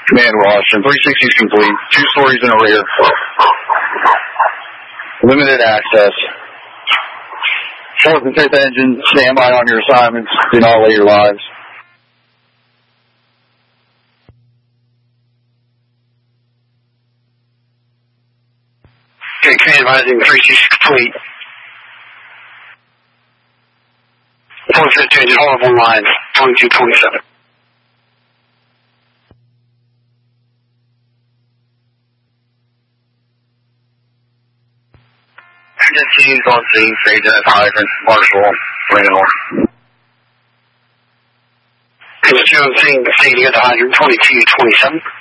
Command Washington, 360 is complete. 2 stories in a rear. Limited access. 4th and 5th engine, stand by on your assignments. Do not lay your lives. Okay, command advising 360 complete. 4th and 5th engine, hold up on line 2227. Teams on scene, stage at hydrant, Marshall, Reno. Is 2 on scene, staging at the hydrant, 2227.